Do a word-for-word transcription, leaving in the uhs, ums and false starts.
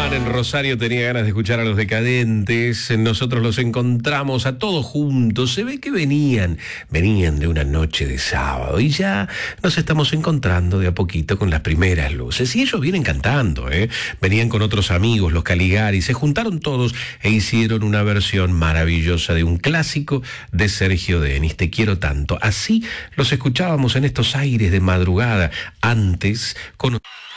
Tucumán, en Rosario, tenía ganas de escuchar a Los Decadentes. Nosotros los encontramos a todos juntos. Se ve que venían, venían de una noche de sábado y ya nos estamos encontrando de a poquito con las primeras luces. Y ellos vienen cantando, ¿eh? Venían con otros amigos, los Caligari, se juntaron todos e hicieron una versión maravillosa de un clásico de Sergio Denis, Te quiero tanto. Así los escuchábamos en estos aires de madrugada, antes con...